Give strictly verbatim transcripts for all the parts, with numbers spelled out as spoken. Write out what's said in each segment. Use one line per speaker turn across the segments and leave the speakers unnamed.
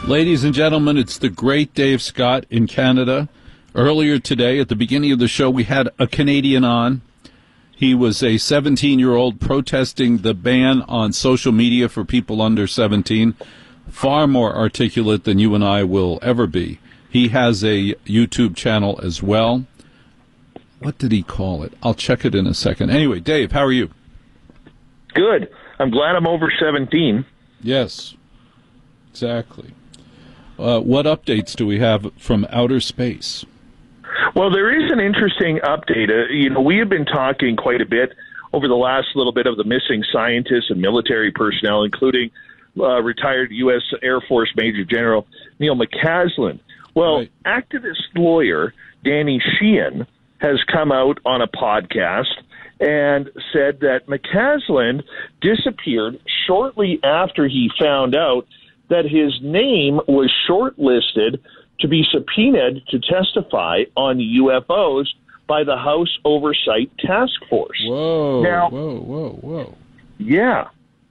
Ladies and gentlemen, it's the great Dave Scott in Canada. Earlier today, at the beginning of the show, we had a Canadian on. He was a seventeen-year-old protesting the ban on social media for people under seventeen. Far more articulate than you and I will ever be. He has a YouTube channel as well. What did he call it? I'll check it in a second. Anyway, Dave, how are you?
Good. I'm glad I'm over seventeen.
Yes, exactly. Uh, what updates do we have from outer space?
Well, there is an interesting update. Uh, you know, we have been talking quite a bit over the last little bit of the missing scientists and military personnel, including uh, retired U S Air Force Major General Neil McCaslin. Well, right. Activist lawyer Danny Sheehan has come out on a podcast and said that McCaslin disappeared shortly after he found out that his name was shortlisted to be subpoenaed to testify on U F Os by the House Oversight Task Force.
Whoa,
now,
whoa, whoa, whoa.
Yeah.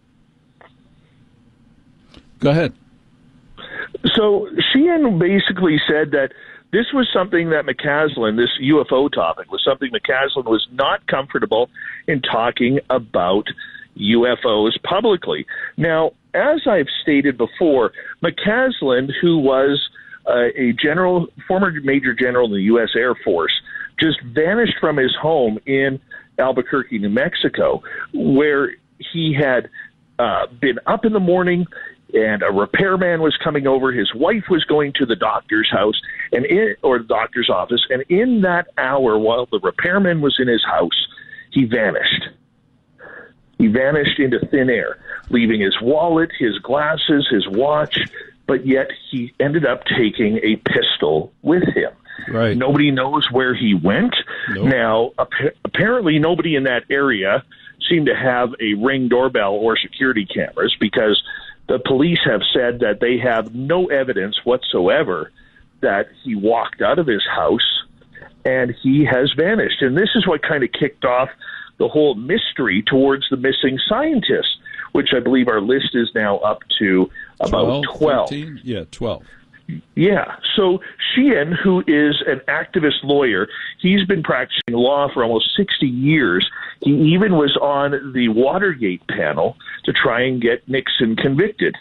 Go ahead.
So Sheehan basically said that this was something that McCaslin, this U F O topic, was something McCaslin was not comfortable in talking about U F Os publicly. Now, as I've stated before, McCaslin, who was uh, a general, former major general in the U S Air Force, just vanished from his home in Albuquerque, New Mexico, where he had uh, been up in the morning and a repairman was coming over. His wife was going to the doctor's house and in, or the doctor's office, and in that hour while the repairman was in his house, he vanished. He vanished into thin air, leaving his wallet, his glasses, his watch, but yet he ended up taking a pistol with him.
Right.
Nobody knows where he went.
Nope.
Now, ap- apparently nobody in that area seemed to have a Ring doorbell or security cameras, because the police have said that they have no evidence whatsoever that he walked out of his house and he has vanished. And this is what kind of kicked off the whole mystery towards the missing scientists, which I believe our list is now up to about twelve.
thirteen? Yeah, twelve.
Yeah. So Sheehan, who is an activist lawyer, he's been practicing law for almost sixty years. He even was on the Watergate panel to try and get Nixon convicted.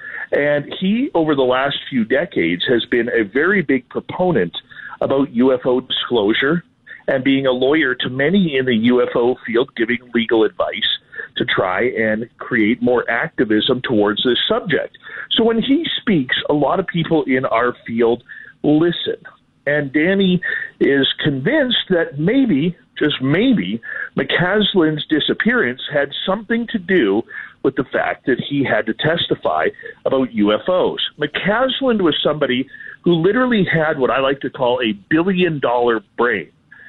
And he, over the last few decades, has been a very big proponent about U F O disclosure and being a lawyer to many in the U F O field, giving legal advice to try and create more activism towards this subject. So when he speaks, a lot of people in our field listen. And Danny is convinced that maybe, just maybe, McCaslin's disappearance had something to do with the fact that he had to testify about U F Os. McCaslin was somebody who literally had what I like to call a billion-dollar brain.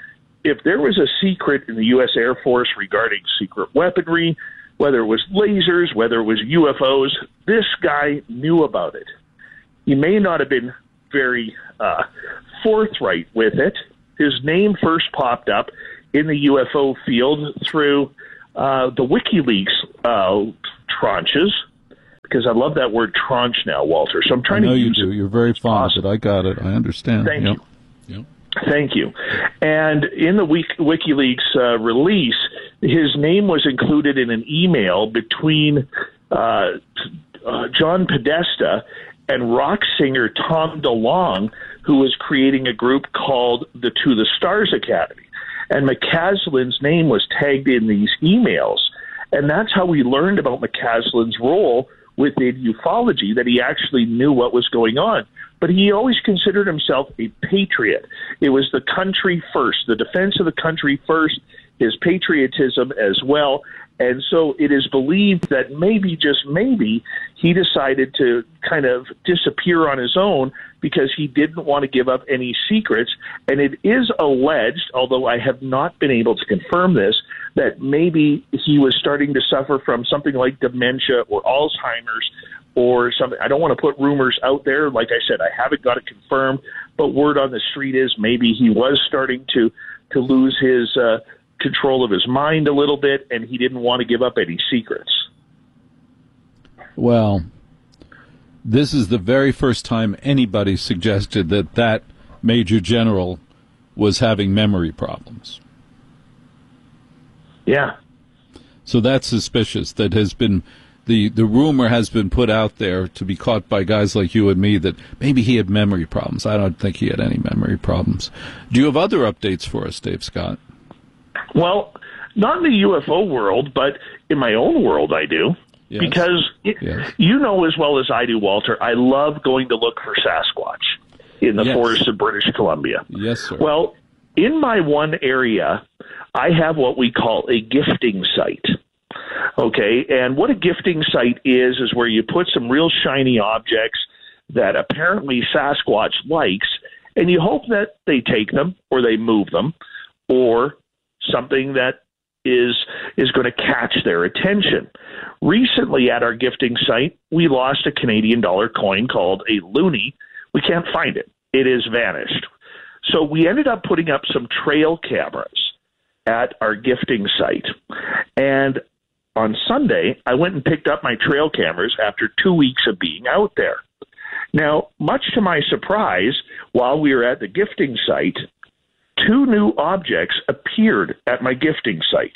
If there was a secret in the U S Air Force regarding secret weaponry, whether it was lasers, whether it was U F Os, this guy knew about it. He may not have been very uh, forthright with it. His name first popped up in the U F O field through uh, the WikiLeaks uh, tranches, because I love that word tranche now, Walter. So I'm trying
I know
to
you
use
do.
it.
You're very fond of it. I got it. I understand.
Thank
yep.
you.
Yep.
Thank you. And in the Wiki, WikiLeaks uh, release, his name was included in an email between uh, uh, John Podesta and rock singer Tom DeLonge, who was creating a group called the To the Stars Academy. And McCaslin's name was tagged in these emails. And that's how we learned about McCaslin's role within ufology, that he actually knew what was going on. But he always considered himself a patriot. It was the country first, the defense of the country first, his patriotism as well. And so it is believed that maybe, just maybe, he decided to kind of disappear on his own because he didn't want to give up any secrets. And it is alleged, although I have not been able to confirm this, that maybe he was starting to suffer from something like dementia or Alzheimer's or something. I don't want to put rumors out there. Like I said, I haven't got it confirmed, but word on the street is maybe he was starting to, to lose his uh, control of his mind a little bit, and he didn't want to give up any secrets.
Well, this is the very first time anybody suggested that that Major General was having memory problems.
Yeah.
So that's suspicious. That has been the the rumor has been put out there to be caught by guys like you and me that maybe he had memory problems. I don't think he had any memory problems. Do you have other updates for us, Dave Scott?
Well, not in the U F O world, but in my own world I do. Yes. Because it, yes. you know as well as I do, Walter, I love going to look for Sasquatch in the yes. forests of British Columbia.
Yes, sir.
Well, in my one area, I have what we call a gifting site. Okay, and what a gifting site is, is where you put some real shiny objects that apparently Sasquatch likes, and you hope that they take them or they move them, or something that is is going to catch their attention. Recently at our gifting site, we lost a Canadian dollar coin called a loonie. We can't find it. It has vanished. So we ended up putting up some trail cameras at our gifting site. And on Sunday, I went and picked up my trail cameras after two weeks of being out there. Now, much to my surprise, while we were at the gifting site, two new objects appeared at my gifting site.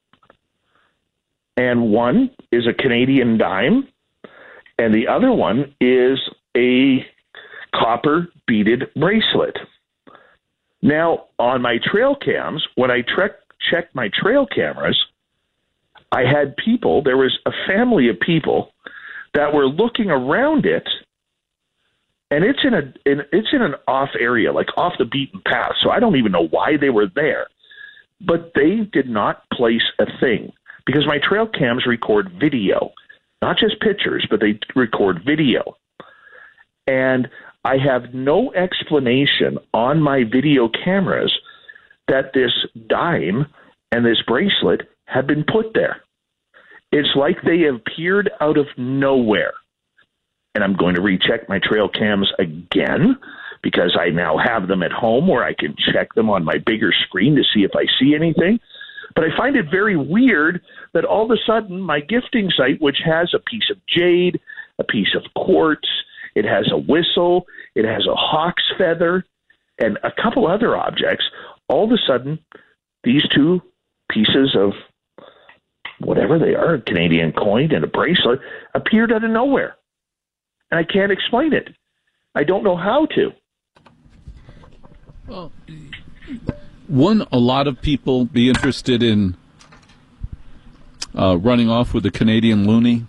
And one is a Canadian dime, and the other one is a copper beaded bracelet. Now, on my trail cams, when I tre- checked my trail cameras, I had people, there was a family of people that were looking around it, and it's in a in, it's in an off area, like off the beaten path, so I don't even know why they were there. But they did not place a thing, because my trail cams record video, not just pictures, but they record video. And I have no explanation on my video cameras that this dime and this bracelet have been put there. It's like they appeared out of nowhere. And I'm going to recheck my trail cams again because I now have them at home where I can check them on my bigger screen to see if I see anything. But I find it very weird that all of a sudden my gifting site, which has a piece of jade, a piece of quartz, it has a whistle, it has a hawk's feather, and a couple other objects, all of a sudden these two pieces of whatever they are, a Canadian coin and a bracelet, appeared out of nowhere. And I can't explain it. I don't know how to.
Well, wouldn't a lot of people be interested in uh, running off with a Canadian loonie?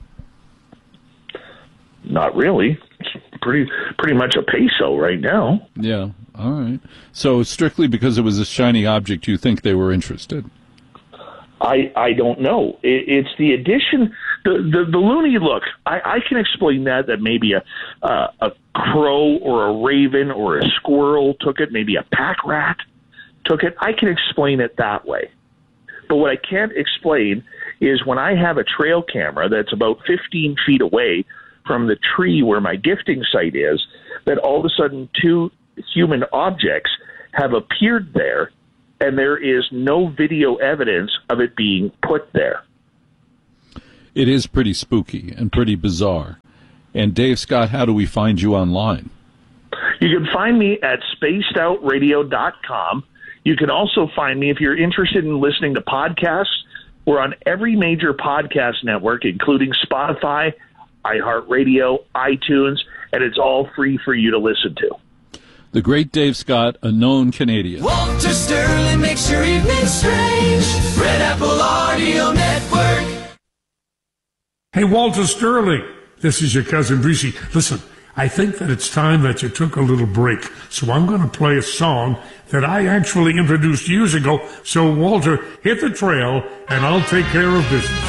Not really. It's pretty pretty much a peso right now.
Yeah, all right. So strictly because it was a shiny object, you think they were interested?
I I don't know. It, it's the addition, the the, the loonie look. I, I can explain that that maybe a uh, a crow or a raven or a squirrel took it. Maybe a pack rat took it. I can explain it that way. But what I can't explain is when I have a trail camera that's about fifteen feet away from the tree where my gifting site is, that all of a sudden two human objects have appeared there, and there is no video evidence of it being put there.
It is pretty spooky and pretty bizarre. And Dave Scott, how do we find you online?
You can find me at spaced out radio dot com. You can also find me if you're interested in listening to podcasts. We're on every major podcast network, including Spotify, iHeartRadio, iTunes, and it's all free for you to listen to.
The great Dave Scott, a known Canadian.
Walter Sterling makes your evening strange. Red Apple Audio Network.
Hey, Walter Sterling. This is your cousin Breezy. Listen, I think that it's time that you took a little break. So I'm going to play a song that I actually introduced years ago. So, Walter, hit the trail, and I'll take care of business.